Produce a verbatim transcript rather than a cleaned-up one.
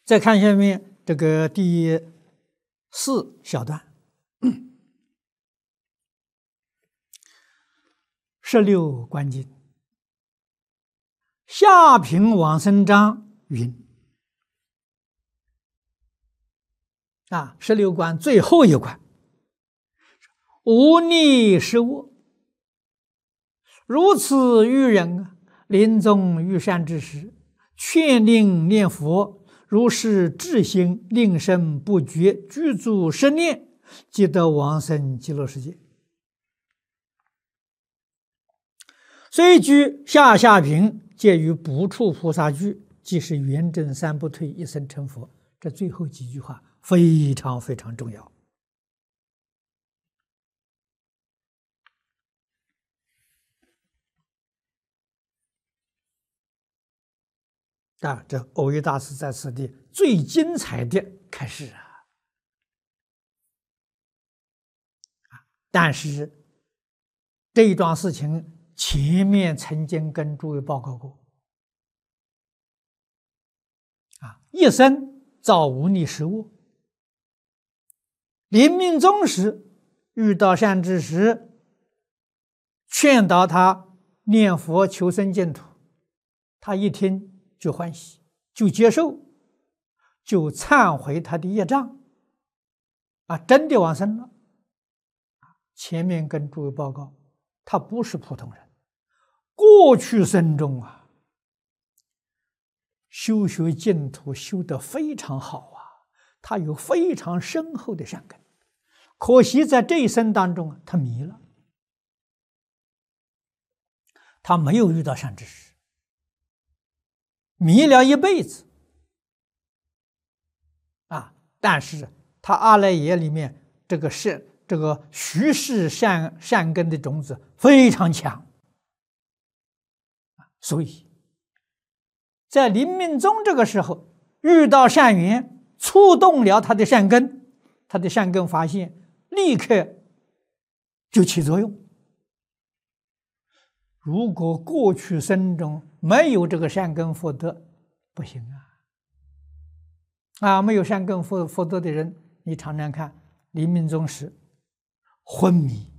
再看下面这个第四小段，十六观经，下品往生章云啊，十六观最后一关，无逆失恶，如此愚人啊，临终遇善知识，劝令念佛，如是至心，令生不绝，具足十念，即得往生极乐世界。虽居下下品，皆于不处菩萨居，即是圆正三不退，一生成佛。这最后几句话非常非常重要啊！这藕益大师在此地最精彩的开示啊！但是这一桩事情前面曾经跟诸位报告过啊，一生造无逆失恶，临命终时遇到善知识，劝导他念佛求生净土，他一听就欢喜，就接受，就忏悔他的业障啊，真的往生了。前面跟诸位报告，他不是普通人，过去生中啊，修学净土修得非常好啊，他有非常深厚的善根，可惜在这一生当中他迷了，他没有遇到善知识，迷了一辈子啊！但是他阿赖耶里面这个是这个虚世善善根的种子非常强，所以在临命终这个时候遇到善缘，触动了他的善根，他的善根发现立刻就起作用。如果过去生中没有这个善根福德，不行啊！啊，没有善根福福德的人，你常常看临命终时昏迷